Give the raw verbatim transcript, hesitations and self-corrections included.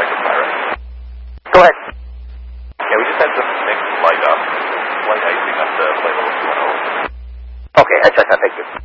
Director Pirate. Go ahead. Yeah, we just had some mixed light up, light icing up the plate level two one oh. Okay, I checked that. Thank you.